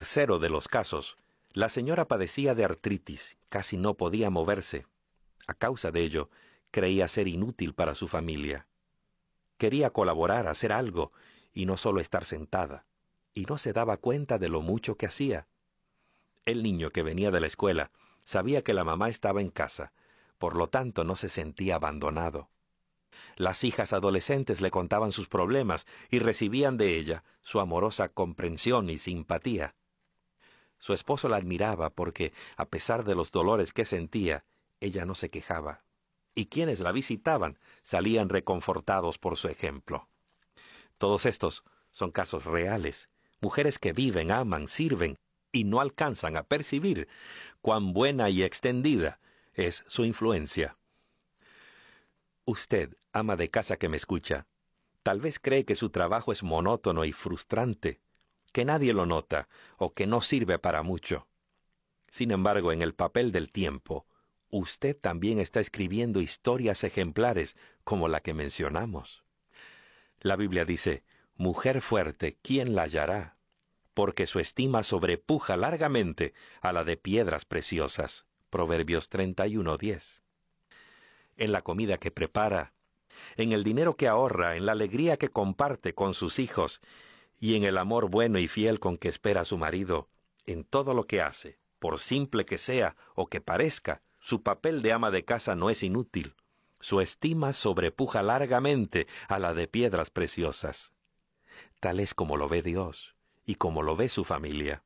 tercero de los casos, la señora padecía de artritis, casi no podía moverse. A causa de ello, creía ser inútil para su familia. Quería colaborar, hacer algo, y no solo estar sentada, y no se daba cuenta de lo mucho que hacía. El niño que venía de la escuela sabía que la mamá estaba en casa, por lo tanto no se sentía abandonado. Las hijas adolescentes le contaban sus problemas y recibían de ella su amorosa comprensión y simpatía. Su esposo la admiraba porque, a pesar de los dolores que sentía, ella no se quejaba. Y quienes la visitaban salían reconfortados por su ejemplo. Todos estos son casos reales, mujeres que viven, aman, sirven y no alcanzan a percibir cuán buena y extendida es su influencia. Usted, ama de casa que me escucha, tal vez cree que su trabajo es monótono y frustrante, que nadie lo nota o que no sirve para mucho. Sin embargo, en el papel del tiempo, usted también está escribiendo historias ejemplares como la que mencionamos. La Biblia dice, mujer fuerte, ¿quién la hallará? Porque su estima sobrepuja largamente a la de piedras preciosas. Proverbios 31:10. En la comida que prepara, en el dinero que ahorra, en la alegría que comparte con sus hijos y en el amor bueno y fiel con que espera a su marido, en todo lo que hace, por simple que sea o que parezca, su papel de ama de casa no es inútil. Su estima sobrepuja largamente a la de piedras preciosas. Tal es como lo ve Dios y como lo ve su familia.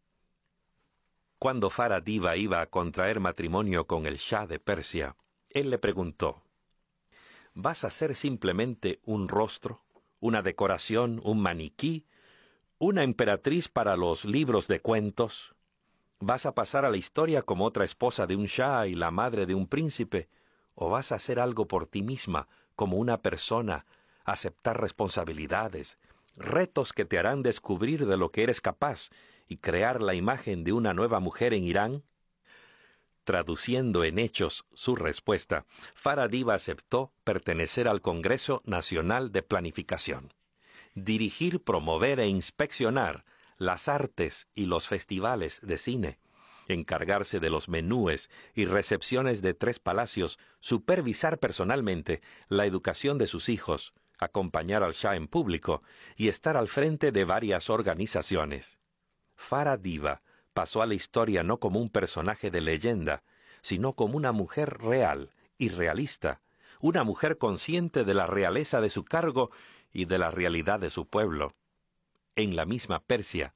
Cuando Farah Diva iba a contraer matrimonio con el Shah de Persia, él le preguntó, ¿vas a ser simplemente un rostro, una decoración, un maniquí, una emperatriz para los libros de cuentos? ¿Vas a pasar a la historia como otra esposa de un Shah y la madre de un príncipe? ¿O vas a hacer algo por ti misma, como una persona, aceptar responsabilidades, retos que te harán descubrir de lo que eres capaz y crear la imagen de una nueva mujer en Irán? Traduciendo en hechos su respuesta, Farah Diva aceptó pertenecer al Congreso Nacional de Planificación, dirigir, promover e inspeccionar las artes y los festivales de cine, encargarse de los menúes y recepciones de 3 palacios, supervisar personalmente la educación de sus hijos, acompañar al Shah en público y estar al frente de varias organizaciones. Farah Diva pasó a la historia no como un personaje de leyenda, sino como una mujer real y realista, una mujer consciente de la realeza de su cargo y de la realidad de su pueblo. En la misma Persia,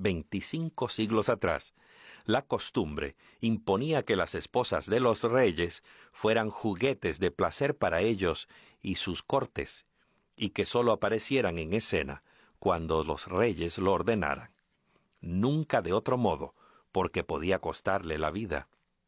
25 siglos atrás, la costumbre imponía que las esposas de los reyes fueran juguetes de placer para ellos y sus cortes, y que sólo aparecieran en escena cuando los reyes lo ordenaran. Nunca de otro modo, porque podía costarle la vida.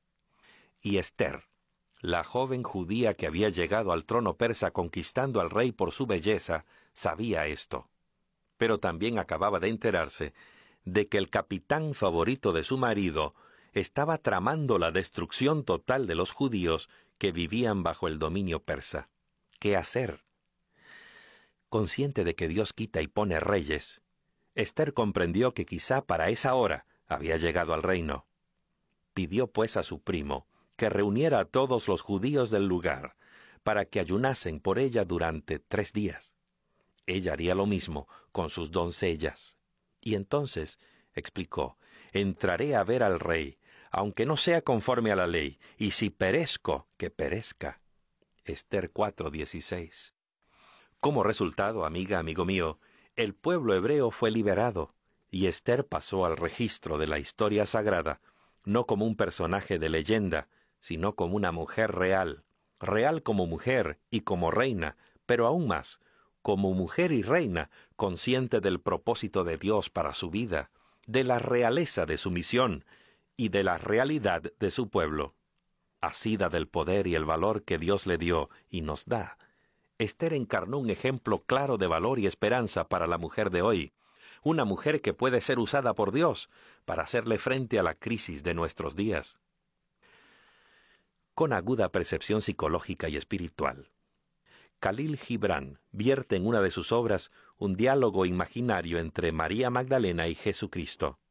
Y Esther, la joven judía que había llegado al trono persa conquistando al rey por su belleza, sabía esto. Pero también acababa de enterarse de que el capitán favorito de su marido estaba tramando la destrucción total de los judíos que vivían bajo el dominio persa. ¿Qué hacer? Consciente de que Dios quita y pone reyes, Esther comprendió que quizá para esa hora había llegado al reino. Pidió pues a su primo que reuniera a todos los judíos del lugar para que ayunasen por ella durante 3 días. Ella haría lo mismo con sus doncellas. Y entonces, explicó, entraré a ver al rey, aunque no sea conforme a la ley, y si perezco, que perezca. Esther 4:16. Como resultado, amiga, amigo mío, el pueblo hebreo fue liberado, y Esther pasó al registro de la historia sagrada, no como un personaje de leyenda, sino como una mujer real, real como mujer y como reina, pero aún más, como mujer y reina, consciente del propósito de Dios para su vida, de la realeza de su misión y de la realidad de su pueblo. Asida del poder y el valor que Dios le dio y nos da, Esther encarnó un ejemplo claro de valor y esperanza para la mujer de hoy, una mujer que puede ser usada por Dios para hacerle frente a la crisis de nuestros días. Con aguda percepción psicológica y espiritual, Khalil Gibran vierte en una de sus obras un diálogo imaginario entre María Magdalena y Jesucristo.